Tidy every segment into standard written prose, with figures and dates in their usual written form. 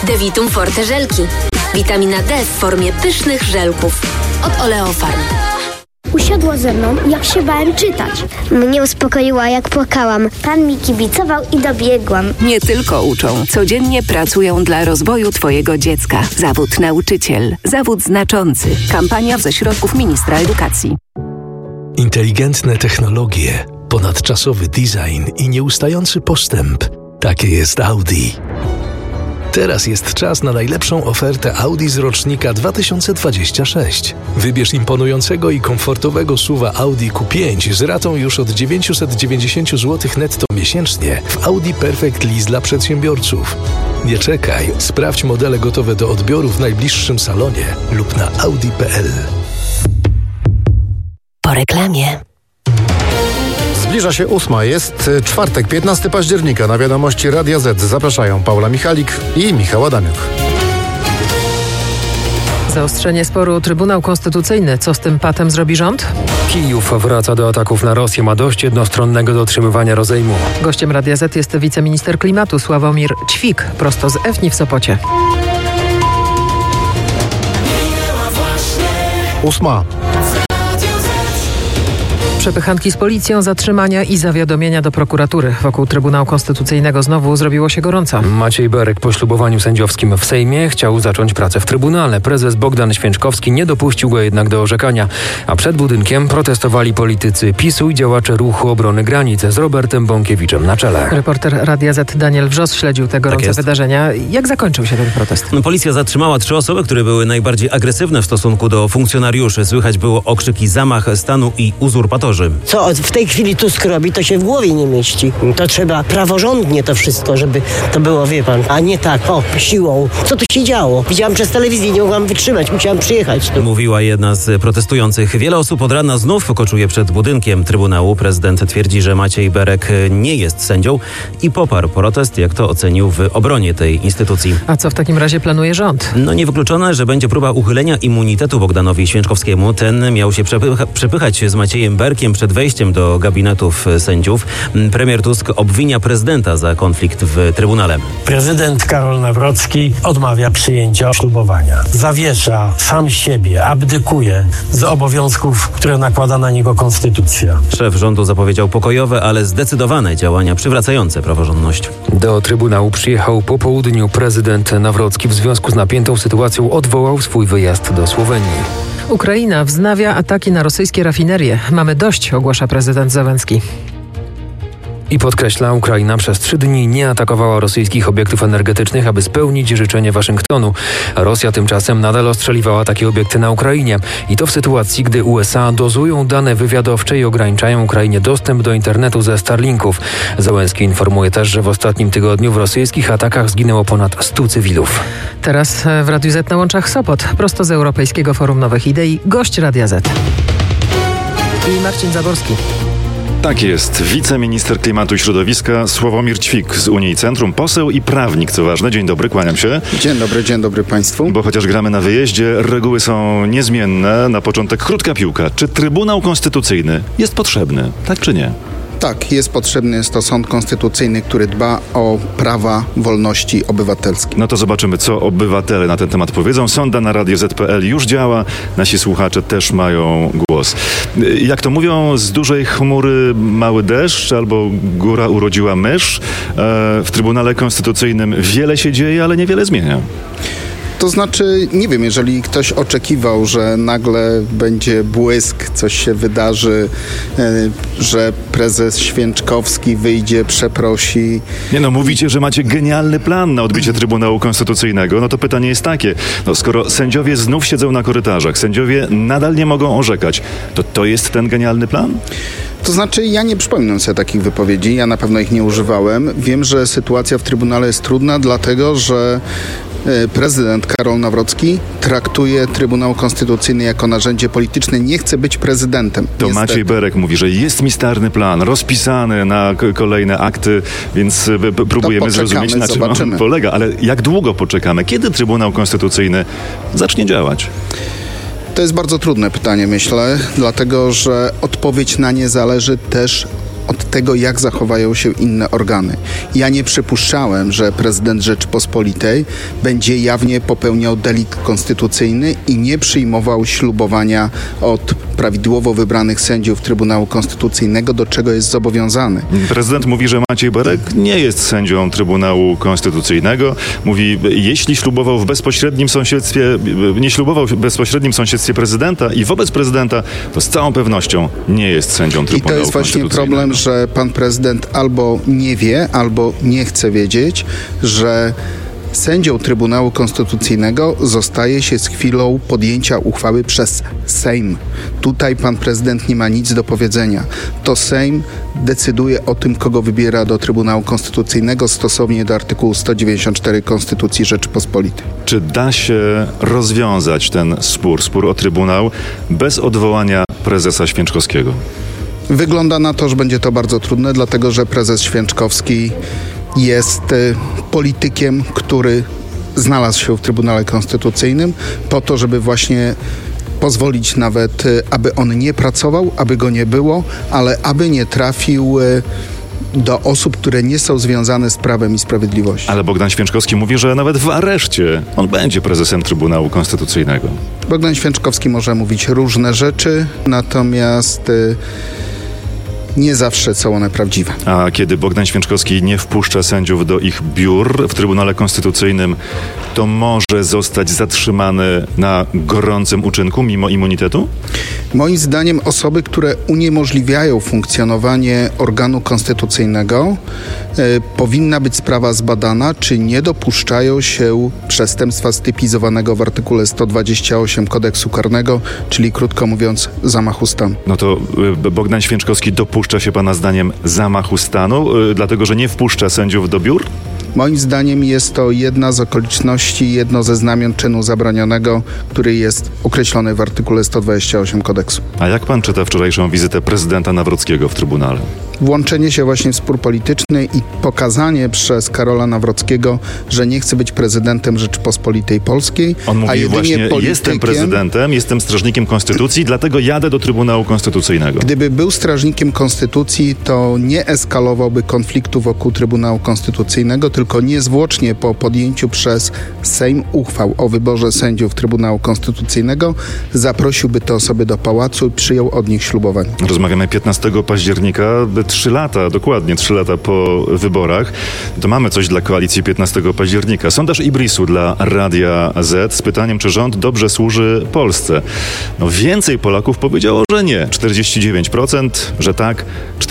Devitum Forte żelki. Witamina D w formie pysznych żelków. Od Oleofarm. Usiadła ze mną, jak się bałem czytać. Mnie uspokoiła, jak płakałam. Pan mi kibicował i dobiegłam. Nie tylko uczą, codziennie pracują dla rozwoju Twojego dziecka. Zawód nauczyciel. Zawód znaczący. Kampania ze środków Ministra Edukacji. Inteligentne technologie, ponadczasowy design i nieustający postęp. Takie jest Audi. Teraz jest czas na najlepszą ofertę Audi z rocznika 2026. Wybierz imponującego i komfortowego SUV-a Audi Q5 z ratą już od 990 zł netto miesięcznie w Audi Perfect Lease dla przedsiębiorców. Nie czekaj, sprawdź modele gotowe do odbioru w najbliższym salonie lub na audi.pl. Po reklamie. Zbliża się 8. Jest czwartek, 15 października. Na wiadomości Radia Z zapraszają Paula Michalik i Michał Adamiuk. Zaostrzenie sporu Trybunał Konstytucyjny. Co z tym patem zrobi rząd? Kijów wraca do ataków na Rosję. Ma dość jednostronnego dotrzymywania rozejmu. Gościem Radia Z jest wiceminister klimatu Sławomir Ćwik, prosto z Efni w Sopocie. 8. Przepychanki z policją, zatrzymania i zawiadomienia do prokuratury. Wokół Trybunału Konstytucyjnego znowu zrobiło się gorąco. Maciej Berek po ślubowaniu sędziowskim w Sejmie chciał zacząć pracę w Trybunale. Prezes Bogdan Święczkowski nie dopuścił go jednak do orzekania. A przed budynkiem protestowali politycy PiS-u i działacze Ruchu Obrony Granic z Robertem Bąkiewiczem na czele. Reporter Radia Z Daniel Wrzos śledził te gorące wydarzenia. Jak zakończył się ten protest? Policja zatrzymała 3 osoby, które były najbardziej agresywne w stosunku do funkcjonariuszy. Słychać było okrzyki zamach stanu i uzurpatorzy. Co w tej chwili Tusk robi, to się w głowie nie mieści. To trzeba praworządnie to wszystko, żeby to było, wie pan, a nie tak, siłą. Co tu się działo? Widziałam przez telewizję, nie mogłam wytrzymać, musiałam przyjechać tu. Mówiła jedna z protestujących. Wiele osób od rana znów koczuje przed budynkiem Trybunału. Prezydent twierdzi, że Maciej Berek nie jest sędzią i poparł protest, jak to ocenił w obronie tej instytucji. A co w takim razie planuje rząd? Niewykluczone, że będzie próba uchylenia immunitetu Bogdanowi Święczkowskiemu. Ten miał się przepychać z Maciejem Berkiem przed wejściem do gabinetów sędziów. Premier Tusk obwinia prezydenta za konflikt w Trybunale. Prezydent Karol Nawrocki odmawia przyjęcia ślubowania. Zawiesza sam siebie, abdykuje z obowiązków, które nakłada na niego konstytucja. Szef rządu zapowiedział pokojowe, ale zdecydowane działania przywracające praworządność. Do Trybunału przyjechał po południu. Prezydent Nawrocki w związku z napiętą sytuacją odwołał swój wyjazd do Słowenii. Ukraina wznawia ataki na rosyjskie rafinerie. Mamy dość, ogłasza prezydent Zełenski. I podkreśla, Ukraina przez 3 dni nie atakowała rosyjskich obiektów energetycznych, aby spełnić życzenie Waszyngtonu. Rosja tymczasem nadal ostrzeliwała takie obiekty na Ukrainie. I to w sytuacji, gdy USA dozują dane wywiadowcze i ograniczają Ukrainie dostęp do internetu ze Starlinków. Zełenski informuje też, że w ostatnim tygodniu w rosyjskich atakach zginęło ponad 100 cywilów. Teraz w Radiu Z na Łączach Sopot, prosto z Europejskiego Forum Nowych Idei, gość Radia Z. I Marcin Zaborski. Tak jest. Wiceminister klimatu i środowiska Sławomir Ćwik z Unii Centrum, poseł i prawnik, co ważne. Dzień dobry, kłaniam się. Dzień dobry Państwu. Bo chociaż gramy na wyjeździe, reguły są niezmienne. Na początek krótka piłka. Czy Trybunał Konstytucyjny jest potrzebny, tak czy nie? Tak, jest potrzebny, jest to sąd konstytucyjny, który dba o prawa, wolności obywatelskie. No to zobaczymy, co obywatele na ten temat powiedzą. Sonda na Radio Z.pl już działa, nasi słuchacze też mają głos. Jak to mówią, z dużej chmury mały deszcz albo góra urodziła mysz. W Trybunale Konstytucyjnym wiele się dzieje, ale niewiele zmienia. To znaczy, nie wiem, jeżeli ktoś oczekiwał, że nagle będzie błysk, coś się wydarzy, że prezes Święczkowski wyjdzie, przeprosi. Nie no, mówicie, że macie genialny plan na odbicie Trybunału Konstytucyjnego. No to pytanie jest takie, skoro sędziowie znów siedzą na korytarzach, sędziowie nadal nie mogą orzekać, to jest ten genialny plan? To znaczy, ja nie przypominam sobie takich wypowiedzi, ja na pewno ich nie używałem. Wiem, że sytuacja w Trybunale jest trudna, dlatego że prezydent Karol Nawrocki traktuje Trybunał Konstytucyjny jako narzędzie polityczne, nie chce być prezydentem. To niestety. Maciej Berek mówi, że jest mistarny plan, rozpisany na kolejne akty, więc próbujemy zrozumieć, na czym on polega. Ale jak długo poczekamy? Kiedy Trybunał Konstytucyjny zacznie działać? To jest bardzo trudne pytanie, myślę, dlatego że odpowiedź na nie zależy też od tego, jak zachowają się inne organy. Ja nie przypuszczałem, że prezydent Rzeczypospolitej będzie jawnie popełniał delikt konstytucyjny i nie przyjmował ślubowania od prawidłowo wybranych sędziów Trybunału Konstytucyjnego, do czego jest zobowiązany. Prezydent mówi, że Maciej Berek nie jest sędzią Trybunału Konstytucyjnego. Mówi, jeśli ślubował w bezpośrednim sąsiedztwie, nie ślubował w bezpośrednim sąsiedztwie prezydenta i wobec prezydenta, to z całą pewnością nie jest sędzią Trybunału Konstytucyjnego. I to jest właśnie problem, że pan prezydent albo nie wie, albo nie chce wiedzieć, że sędzią Trybunału Konstytucyjnego zostaje się z chwilą podjęcia uchwały przez Sejm. Tutaj pan prezydent nie ma nic do powiedzenia. To Sejm decyduje o tym, kogo wybiera do Trybunału Konstytucyjnego stosownie do artykułu 194 Konstytucji Rzeczypospolitej. Czy da się rozwiązać ten spór o Trybunał bez odwołania prezesa Święczkowskiego? Wygląda na to, że będzie to bardzo trudne, dlatego że prezes Święczkowski jest politykiem, który znalazł się w Trybunale Konstytucyjnym po to, żeby właśnie pozwolić nawet, aby on nie pracował, aby go nie było, ale aby nie trafił do osób, które nie są związane z Prawem i Sprawiedliwością. Ale Bogdan Święczkowski mówi, że nawet w areszcie on będzie prezesem Trybunału Konstytucyjnego. Bogdan Święczkowski może mówić różne rzeczy, natomiast nie zawsze są one prawdziwe. A kiedy Bogdan Święczkowski nie wpuszcza sędziów do ich biur w Trybunale Konstytucyjnym, to może zostać zatrzymany na gorącym uczynku mimo immunitetu? Moim zdaniem osoby, które uniemożliwiają funkcjonowanie organu konstytucyjnego, powinna być sprawa zbadana, czy nie dopuszczają się przestępstwa stypizowanego w artykule 128 Kodeksu Karnego, czyli krótko mówiąc zamachu stanu. No to Bogdan Święczkowski dopuszcza się pana zdaniem zamachu stanu, dlatego że nie wpuszcza sędziów do biur? Moim zdaniem jest to jedna z okoliczności, jedno ze znamion czynu zabronionego, który jest określony w artykule 128 kodeksu. A jak pan czyta wczorajszą wizytę prezydenta Nawrockiego w Trybunale? Włączenie się właśnie w spór polityczny i pokazanie przez Karola Nawrockiego, że nie chce być prezydentem Rzeczypospolitej Polskiej, on mówi a jedynie właśnie, politykiem. Jestem prezydentem, jestem strażnikiem konstytucji, dlatego jadę do Trybunału Konstytucyjnego. Gdyby był strażnikiem konstytucji, to nie eskalowałby konfliktu wokół Trybunału Konstytucyjnego, tylko niezwłocznie po podjęciu przez Sejm uchwał o wyborze sędziów Trybunału Konstytucyjnego zaprosiłby te osoby do pałacu i przyjął od nich ślubowanie. Rozmawiamy 15 października, 3 lata, dokładnie 3 lata po wyborach. To mamy coś dla koalicji 15 października. Sondaż Ibrisu dla Radia Z z pytaniem, czy rząd dobrze służy Polsce. No więcej Polaków powiedziało, że nie. 49%, że tak,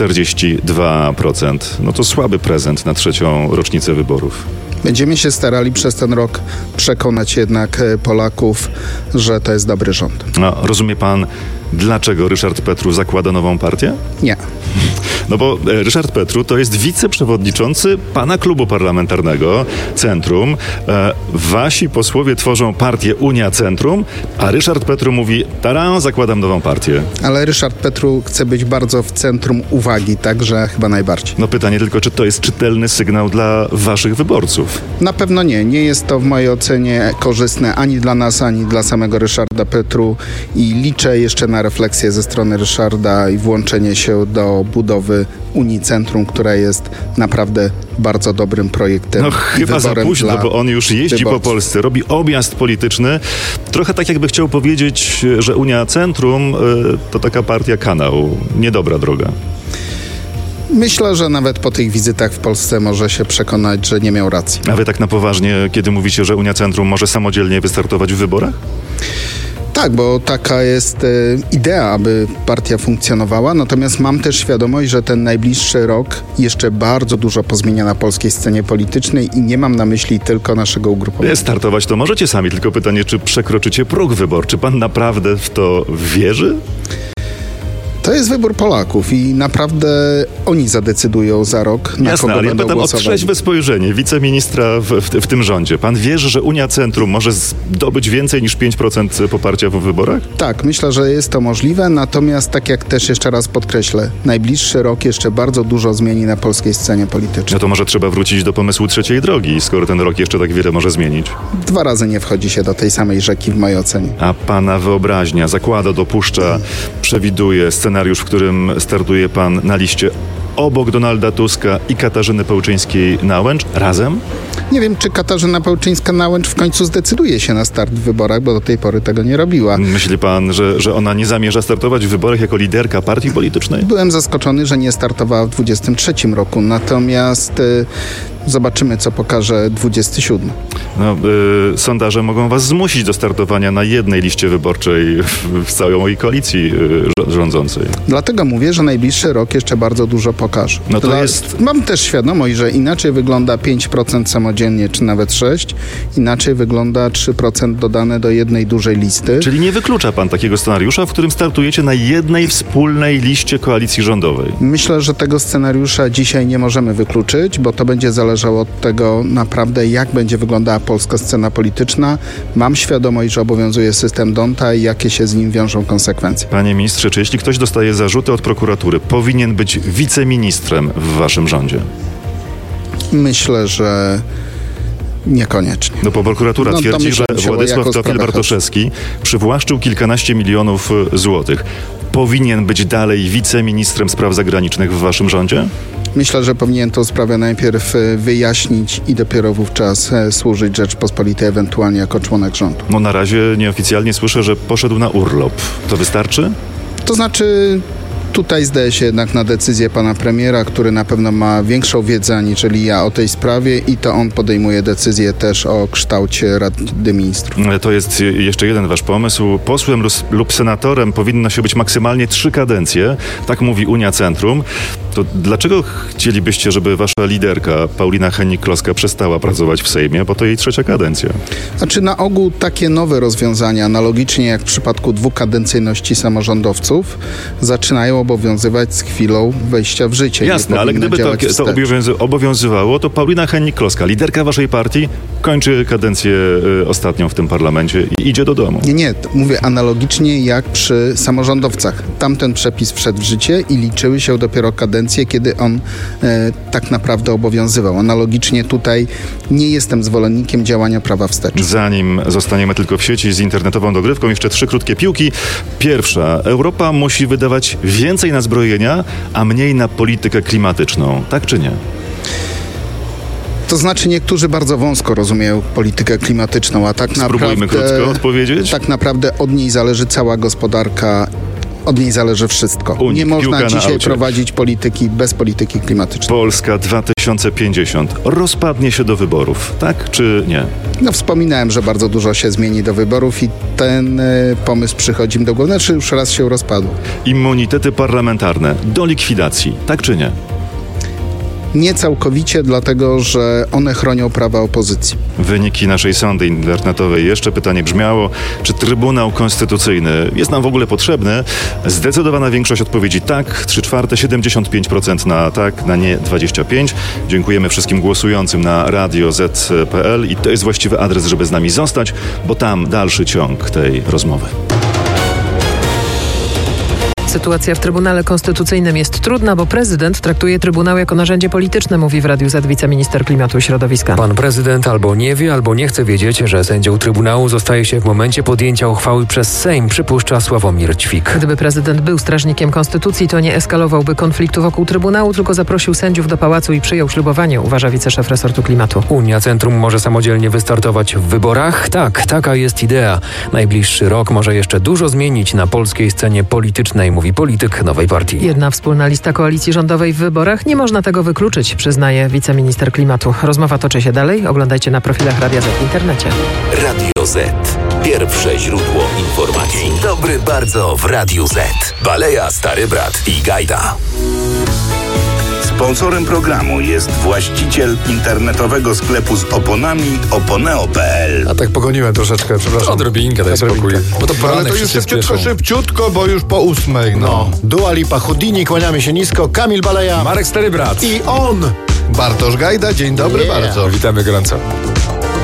42%. No to słaby prezent na 3. rocznicę wyborów. Będziemy się starali przez ten rok przekonać jednak Polaków, że to jest dobry rząd. No, rozumie pan, dlaczego Ryszard Petru zakłada nową partię? Nie. No bo Ryszard Petru to jest wiceprzewodniczący pana klubu parlamentarnego Centrum. Wasi posłowie tworzą partię Unia Centrum, a Ryszard Petru mówi, taran, zakładam nową partię. Ale Ryszard Petru chce być bardzo w centrum uwagi, także chyba najbardziej. No pytanie tylko, czy to jest czytelny sygnał dla waszych wyborców? Na pewno nie. Nie jest to w mojej ocenie korzystne ani dla nas, ani dla samego Ryszarda Petru i liczę jeszcze na refleksję ze strony Ryszarda i włączenie się do budowy Unii Centrum, która jest naprawdę bardzo dobrym projektem. No chyba za późno, bo on już jeździ po Polsce, robi objazd polityczny. Trochę tak jakby chciał powiedzieć, że Unia Centrum to taka partia kanał. Niedobra droga. Myślę, że nawet po tych wizytach w Polsce może się przekonać, że nie miał racji. A wy tak na poważnie, kiedy mówicie, że Unia Centrum może samodzielnie wystartować w wyborach? Tak, bo taka jest idea, aby partia funkcjonowała, natomiast mam też świadomość, że ten najbliższy rok jeszcze bardzo dużo pozmienia na polskiej scenie politycznej i nie mam na myśli tylko naszego ugrupowania. Startować to możecie sami, tylko pytanie, czy przekroczycie próg wyborczy? Pan naprawdę w to wierzy? To jest wybór Polaków i naprawdę oni zadecydują za rok, na Jasne, kogo ale ja będą pytam głosowali. o trzeźwe spojrzenie wiceministra w tym rządzie. Pan wierzy, że Unia Centrum może zdobyć więcej niż 5% poparcia w wyborach? Tak, myślę, że jest to możliwe, natomiast tak jak też jeszcze raz podkreślę, najbliższy rok jeszcze bardzo dużo zmieni na polskiej scenie politycznej. No to może trzeba wrócić do pomysłu trzeciej drogi, skoro ten rok jeszcze tak wiele może zmienić. 2 razy nie wchodzi się do tej samej rzeki w mojej ocenie. A pana wyobraźnia zakłada, dopuszcza, przewiduje scenariusz, w którym startuje pan na liście obok Donalda Tuska i Katarzyny Pełczyńskiej-Nałęcz razem? Nie wiem, czy Katarzyna Pełczyńska-Nałęcz w końcu zdecyduje się na start w wyborach, bo do tej pory tego nie robiła. Myśli pan, że ona nie zamierza startować w wyborach jako liderka partii politycznej? Byłem zaskoczony, że nie startowała w 2023 roku, natomiast zobaczymy, co pokaże 27. Sondaże mogą was zmusić do startowania na jednej liście wyborczej w całej mojej koalicji rządzącej. Dlatego mówię, że najbliższy rok jeszcze bardzo dużo pokaże. Mam też świadomość, że inaczej wygląda 5% samodzielnie, czy nawet 6%, inaczej wygląda 3% dodane do jednej dużej listy. Czyli nie wyklucza pan takiego scenariusza, w którym startujecie na jednej wspólnej liście koalicji rządowej? Myślę, że tego scenariusza dzisiaj nie możemy wykluczyć, bo to będzie zależało od tego naprawdę, jak będzie wyglądała polska scena polityczna. Mam świadomość, że obowiązuje system D'Hondta i jakie się z nim wiążą konsekwencje. Panie ministrze, czy jeśli ktoś dostaje zarzuty od prokuratury, powinien być wiceministrem w waszym rządzie? Myślę, że niekoniecznie. No bo prokuratura twierdzi, że Władysław Teofil-Bartoszewski przywłaszczył kilkanaście milionów złotych. Powinien być dalej wiceministrem spraw zagranicznych w waszym rządzie? Myślę, że powinien tę sprawę najpierw wyjaśnić i dopiero wówczas służyć Rzeczpospolitej, ewentualnie jako członek rządu. No na razie nieoficjalnie słyszę, że poszedł na urlop. To wystarczy? To znaczy... Tutaj zdaje się jednak na decyzję pana premiera, który na pewno ma większą wiedzę aniżeli ja o tej sprawie i to on podejmuje decyzję też o kształcie Rady Ministrów. To jest jeszcze jeden wasz pomysł. Posłem lub senatorem powinno się być maksymalnie 3 kadencje. Tak mówi Unia Centrum. To dlaczego chcielibyście, żeby wasza liderka Paulina Hennig-Kloska przestała pracować w Sejmie, bo to jej 3. kadencja? Znaczy na ogół takie nowe rozwiązania, analogicznie jak w przypadku dwukadencyjności samorządowców, zaczynają obowiązywać z chwilą wejścia w życie. Jasne, ale gdyby to obowiązywało, to Paulina Hennig-Kloska, liderka waszej partii, kończy kadencję ostatnią w tym parlamencie i idzie do domu. Nie, mówię analogicznie jak przy samorządowcach. Tamten przepis wszedł w życie i liczyły się dopiero kadencje, kiedy on tak naprawdę obowiązywał. Analogicznie tutaj nie jestem zwolennikiem działania prawa wstecz. Zanim zostaniemy tylko w sieci z internetową dogrywką, jeszcze 3 krótkie piłki. Pierwsza. Europa musi wydawać więcej na zbrojenia, a mniej na politykę klimatyczną. Tak czy nie? To znaczy niektórzy bardzo wąsko rozumieją politykę klimatyczną, a tak naprawdę... Spróbujmy krótko odpowiedzieć. Tak naprawdę od niej zależy cała gospodarka. Od niej zależy wszystko. Nie można dzisiaj prowadzić polityki bez polityki klimatycznej. Polska 2050 rozpadnie się do wyborów, tak czy nie? No wspominałem, że bardzo dużo się zmieni do wyborów i ten pomysł przychodzi mi do głowy. Znaczy już raz się rozpadł. Immunitety parlamentarne do likwidacji, tak czy nie? Nie całkowicie, dlatego że one chronią prawa opozycji. Wyniki naszej sondy internetowej. Jeszcze pytanie brzmiało, czy Trybunał Konstytucyjny jest nam w ogóle potrzebny? Zdecydowana większość odpowiedzi tak, 3/4, 75% na tak, na nie 25%. Dziękujemy wszystkim głosującym na Radio Z.pl i to jest właściwy adres, żeby z nami zostać, bo tam dalszy ciąg tej rozmowy. Sytuacja w Trybunale Konstytucyjnym jest trudna, bo prezydent traktuje Trybunał jako narzędzie polityczne, mówi w Radiu Z wiceminister klimatu i środowiska. Pan prezydent albo nie wie, albo nie chce wiedzieć, że sędzią Trybunału zostaje się w momencie podjęcia uchwały przez Sejm, przypuszcza Sławomir Ćwik. Gdyby prezydent był strażnikiem konstytucji, to nie eskalowałby konfliktu wokół Trybunału, tylko zaprosił sędziów do pałacu i przyjął ślubowanie, uważa wiceszef resortu klimatu. Unia Centrum może samodzielnie wystartować w wyborach? Tak, taka jest idea. Najbliższy rok może jeszcze dużo zmienić na polskiej scenie politycznej, mówi polityk nowej partii. Jedna wspólna lista koalicji rządowej w wyborach? Nie można tego wykluczyć, przyznaje wiceminister klimatu. Rozmowa toczy się dalej. Oglądajcie na profilach Radia Z w internecie. Radio Z. Pierwsze źródło informacji. Dzień dobry bardzo w Radiu Z. Baleja, Stary Brat i Gajda. Sponsorem programu jest właściciel internetowego sklepu z oponami oponeo.pl. A tak pogoniłem troszeczkę, przepraszam. Odrobinkę, daj spokój. Bo to ale to już szybciutko, bo już po 8:00. No. Dua Lipa, Houdini, kłaniamy się nisko. Kamil Baleja. Marek Stary Brat. I on, Bartosz Gajda. Dzień dobry bardzo. Witamy gorąco.